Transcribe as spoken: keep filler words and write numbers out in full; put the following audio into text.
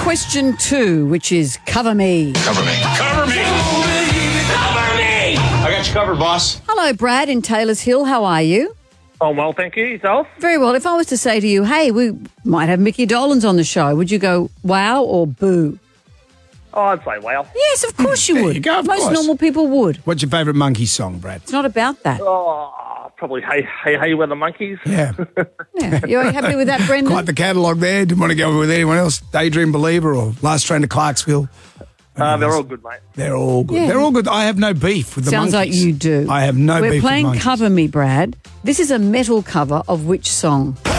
question two, which is cover me. Cover me. Cover me. Cover me. I got you covered, boss. Hello, Brad in Taylor's Hill. How are you? Oh, well, thank you. Yourself? Very well. If I was to say to you, hey, we might have Mickey Dolenz on the show, would you go wow or boo? Oh, I'd say wow. Yes, of course you There would. you go, of Most course. normal people would. What's your favourite monkey song, Brad? It's not about that. Oh, probably Hey, Hey, Hey, We're the Monkeys. Yeah. Yeah. You're happy with that, Brendan? Quite the catalogue there. Didn't want to go with anyone else. Daydream Believer or Last Train to Clarksville. Uh, they're all good, mate. They're all good. Yeah. They're all good. I have no beef with the Sounds like monkeys. you do. I have no We're beef playing with monkeys. Cover Me, Brad. This is a metal cover of which song?